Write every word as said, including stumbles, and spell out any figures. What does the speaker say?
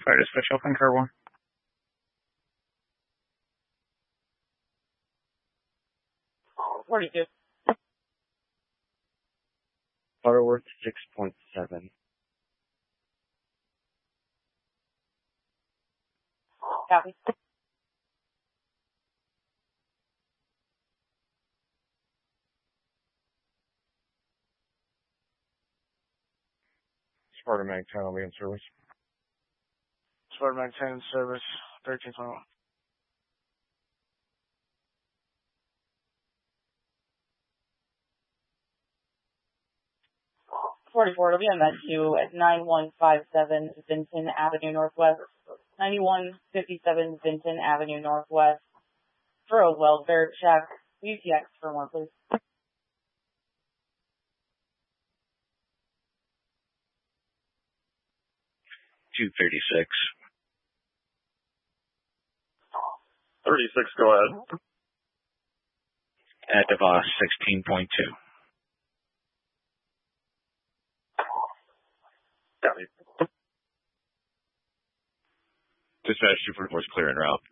Fire dispatch open, car one. forty-two. Butterworth six point seven. Copy. Sparta Mag ten will be in service. Sparta Mag ten in service, thirteen twenty-one. forty-four, it'll be on that two at nine one five seven Vinton Avenue Northwest. ninety-one fifty-seven Vinton Avenue Northwest. For Oswald, Barrett check. U T X for more, please. two thirty-six. thirty-six, go ahead. At DeVos sixteen point two. Copy. Dispatch two forty-four is clear en route.